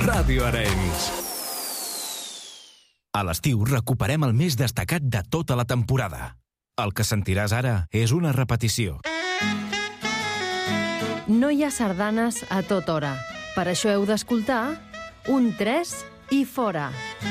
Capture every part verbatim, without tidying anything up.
Ràdio Arenys. A l'estiu recuperem el més destacat de tota la temporada. El que sentiràs ara és una repetició. No hi ha sardanes a tota hora. Per això heu d'escoltar un tres i fora.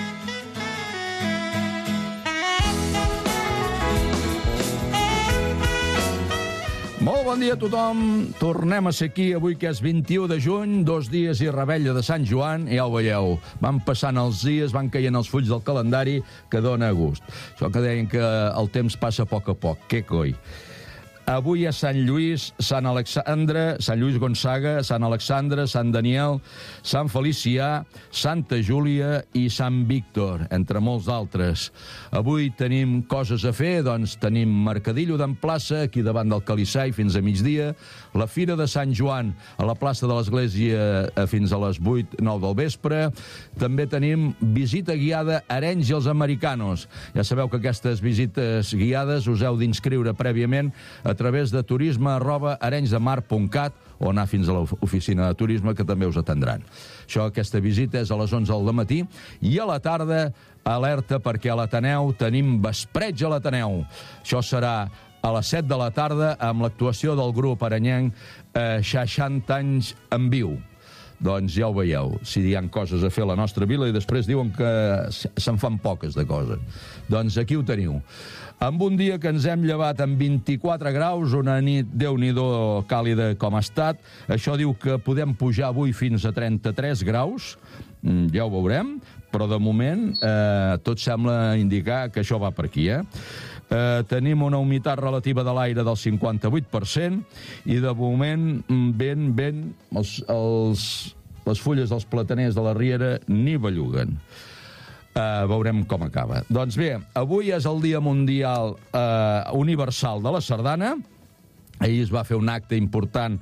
Molt bon dia a tothom. Tornem a ser aquí avui, que és vint-i-u de juny, dos dies i rebella de Sant Joan, i ja ho veieu. Van passant els dies, van caient els fulls del calendari, que dona gust. Això que deien que el temps passa a poc a poc. Què coi? Avui és Sant Lluís, Sant Alexandre, Sant Lluís Gonçaga, Sant Alexandre, Sant Daniel, Sant Felicià, Santa Júlia i Sant Víctor, entre molts d'altres. Avui tenim coses a fer, doncs tenim mercadillo d'en plaça, aquí davant del Calissai fins a migdia, la Fira de Sant Joan a la plaça de l'Església fins a les vuit nou del vespre, també tenim visita guiada Arenys i els Americanos. Ja sabeu que aquestes visites guiades us heu d'inscriure prèviament a a través de turisme arroba arenysdemar punt cat o anar fins a l'oficina de turisme, que també us atendran. Això, aquesta visita és a les onze del matí, i a la tarda, alerta, perquè a l'Ateneu tenim vespreig a l'Ateneu. Això serà a les set de la tarda amb l'actuació del grup arenyenc eh, seixanta anys en viu. Doncs ja ho veieu, si hi ha coses a fer a la nostra vila i després diuen que se'n fan poques de coses. Doncs aquí ho teniu. Amb un dia que ens hem llevat amb vint-i-quatre graus, una nit déu-n'hi-do càlida com ha estat. Això diu que podem pujar avui fins a trenta-tres graus, ja ho veurem, però de moment eh, tot sembla indicar que això va per aquí, eh? Eh, tenim una humitat relativa de l'aire del cinquanta-vuit per cent i de moment ben, ben, els, els, les fulles dels plataners de la riera ni belluguen. Uh, veurem com acaba. Doncs bé, avui és el Dia Mundial uh, Universal de la Sardana. Ahir es va fer un acte important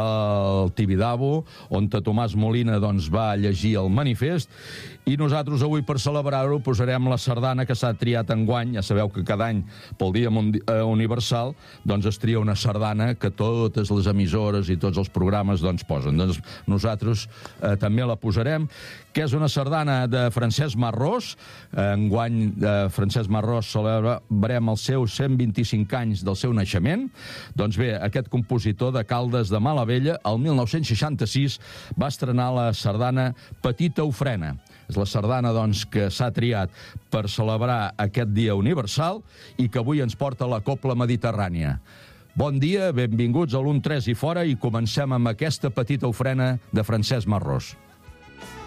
al Tibidabo, on Tomàs Molina doncs, va llegir el manifest, i nosaltres avui, per celebrar-ho, posarem la sardana que s'ha triat enguany. Ja sabeu que cada any, pel Dia Universal, doncs es tria una sardana que totes les emissores i tots els programes doncs, posen. Doncs nosaltres eh, també la posarem, que és una sardana de Francesc Marrós. Enguany, eh, Francesc Marrós celebrem els seus cent vint-i-cinc anys del seu naixement. Doncs bé, aquest compositor de Caldes de Malavella, el mil nou-cents seixanta-sis, va estrenar la sardana Petita Ofrena. És la sardana doncs, que s'ha triat per celebrar aquest Dia Universal i que avui ens porta la Cobla Mediterrània. Bon dia, benvinguts a l'un tres i fora, i comencem amb aquesta Petita Ofrena de Francesc Marrós.